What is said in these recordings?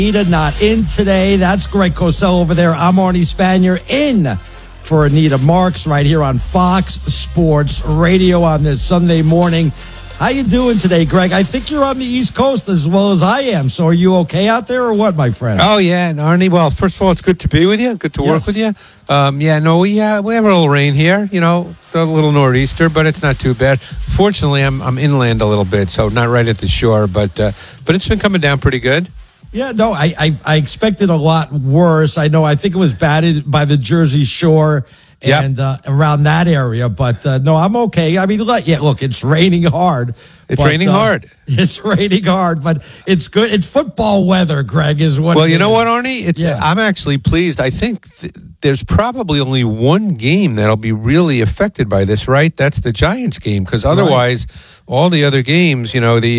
Anita not in today. That's Greg Cosell over there. I'm Arnie Spanier in for Anita Marks right here on Fox Sports Radio on this Sunday morning. How you doing today, Greg? I think you're on the East Coast as well as I am. So are you okay out there or what, my friend? Oh, yeah, and Arnie, well, first of all, it's good to be with you. Good to work with you. We have a little rain here, a little nor'easter, but it's not too bad. Fortunately, I'm inland a little bit, so not right at the shore, but it's been coming down pretty good. Yeah, no, I expected a lot worse. I think it was batted by the Jersey Shore and around that area, but no, I'm okay. I mean, look, it's raining hard. It's raining hard. It's raining hard, but it's good. It's football weather, Greg, is what. Well, you know what, Arnie? I'm actually pleased. I think there's probably only one game that'll be really affected by this, right? That's the Giants game, because otherwise, all the other games,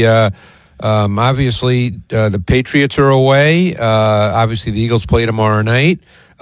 obviously, the Patriots are away. Obviously, the Eagles play tomorrow night.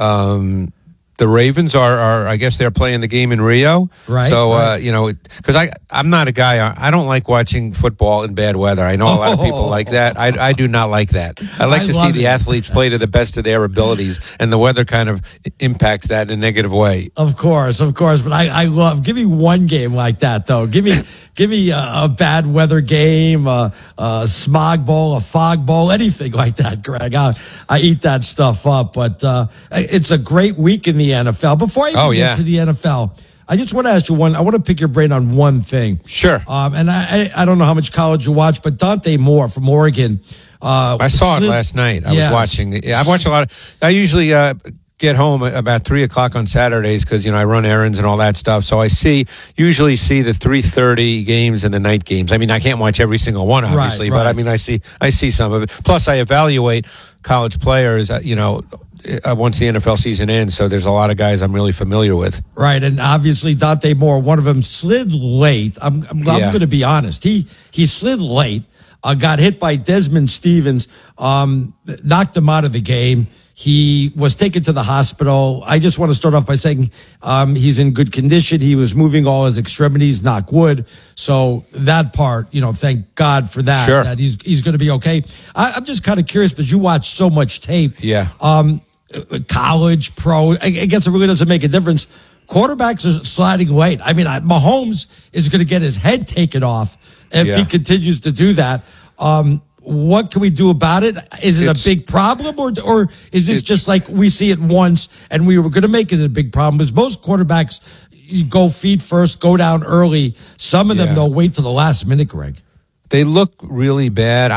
The Ravens are, I guess they're playing the game in Rio. Right. So, because I'm not a guy, I don't like watching football in bad weather. I know a lot of people like that. I do not like that. I like to see the athletes play to the best of their abilities, and the weather kind of impacts that in a negative way. Of course. But I love, give me one game like that, though. Give me a bad weather game, a smog bowl, a fog bowl, anything like that, Greg. I eat that stuff up, but it's a great week in the NFL. Before I even get to the NFL, I just want to ask you I want to pick your brain on one thing. Sure. And I don't know how much college you watch, but Dante Moore from Oregon. I saw it last night. I was watching. I watch a lot. I usually get home about 3:00 on Saturdays because I run errands and all that stuff. So I usually see the 3:30 games and the night games. I mean, I can't watch every single one, obviously, but I mean, I see some of it. Plus, I evaluate college players. Once the NFL season ends, so there's a lot of guys I'm really familiar with. Right, and obviously Dante Moore, one of them slid late. I'm going to be honest. He slid late, got hit by Desmond Stevens, knocked him out of the game. He was taken to the hospital. I just want to start off by saying he's in good condition. He was moving all his extremities, knock wood. So that part, thank God for that. Sure. That he's going to be okay. I'm just kind of curious, because you watch so much tape. Yeah. College, pro, I guess it really doesn't make a difference. Quarterbacks are sliding late. I mean, Mahomes is going to get his head taken off if he continues to do that. What can we do about it? Is it a big problem, or is this just like we see it once and we were going to make it a big problem? Because most quarterbacks, you go feet first, go down early. Some of them, they'll wait till the last minute, Greg. They look really bad.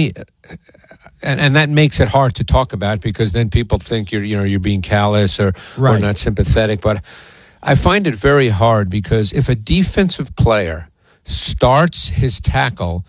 And that makes it hard to talk about, because then people think you're being callous or not sympathetic. But I find it very hard, because if a defensive player starts his tackle,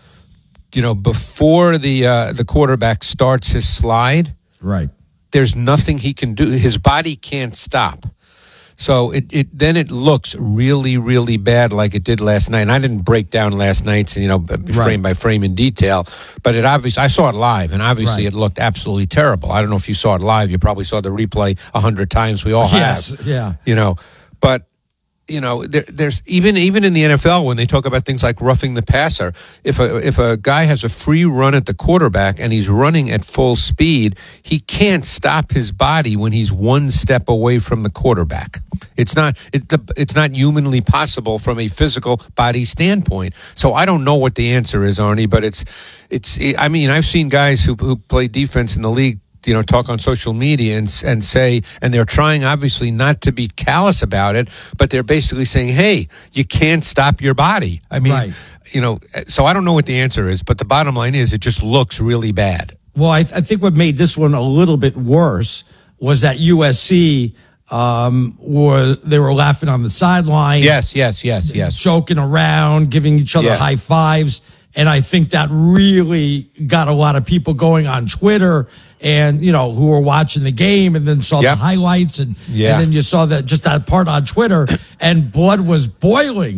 before the quarterback starts his slide, right, there's nothing he can do. His body can't stop. So then it looks really, really bad, like it did last night. And I didn't break down last night's, frame by frame in detail, but I saw it live, and obviously it looked absolutely terrible. I don't know if you saw it live. You probably saw the replay 100 times. We all have. Yeah. But there's even in the NFL, when they talk about things like roughing the passer, if a guy has a free run at the quarterback and he's running at full speed, he can't stop his body when he's one step away from the quarterback. It's not humanly possible from a physical body standpoint. So I don't know what the answer is, Arnie, but I mean, I've seen guys who play defense in the league, talk on social media and say, and they're trying obviously not to be callous about it, but they're basically saying, hey, you can't stop your body. I mean, so I don't know what the answer is, but the bottom line is it just looks really bad. Well, I think what made this one a little bit worse was that USC, they were laughing on the sideline. Yes. Joking around, giving each other high fives. And I think that really got a lot of people going on Twitter and, who were watching the game and then saw the highlights and then you saw that part on Twitter, and blood was boiling.